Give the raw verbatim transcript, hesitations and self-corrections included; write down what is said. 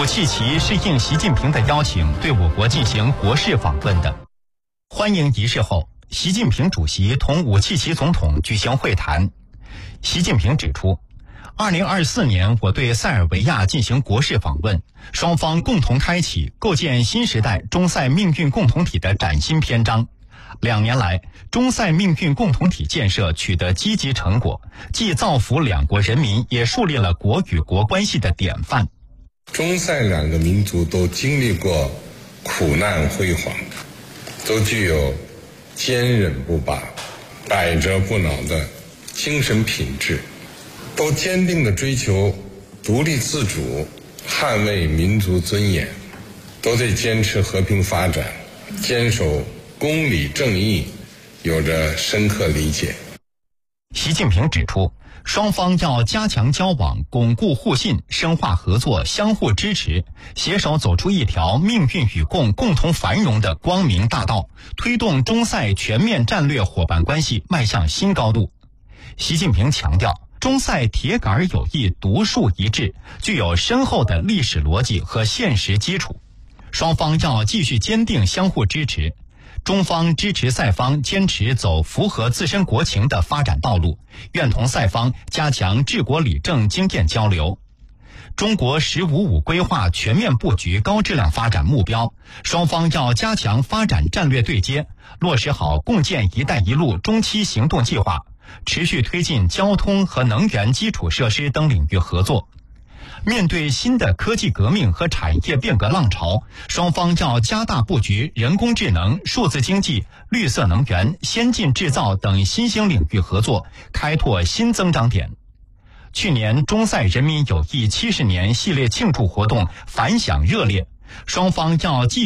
武契奇是应习近平的邀请对我国进行国事访问的。欢迎仪式后，习近平主席同武契奇总统举行会谈。习近平指出，二零二四年我对塞尔维亚进行国事访问，双方共同开启构建新时代中塞命运共同体的崭新篇章。两年来，中塞命运共同体建设取得积极成果，既造福两国人民，也树立了国与国关系的典范。 中塞两个民族都经历过苦难辉煌，都具有坚韧不拔、百折不挠的精神品质，都坚定地追求独立自主，捍卫民族尊严，都对坚持和平发展、坚守公理正义有着深刻理解。 习近平指出，双方要加强交往，巩固互信，深化合作，相互支持，携手走出一条命运与共、共同繁荣的光明大道，推动中塞全面战略伙伴关系迈向新高度。习近平强调，中塞铁杆友谊独树一帜，具有深厚的历史逻辑和现实基础，双方要继续坚定相互支持。中方支持塞方坚持走符合自身国情的发展道路，愿同塞方加强治国理政经验交流。中国“十五五”规划全面布局高质量发展目标，双方要加强发展战略对接，落实好共建“一带一路”中期行动计划，持续推进交通和能源基础设施等领域合作。面对新的科技革命和产业变革浪潮，双方要加大布局人工智能、数字经济、绿色能源、先进制造等新兴领域合作，开拓新增长点。去年中塞人民友谊七十年系列庆祝活动反响热烈，双方要继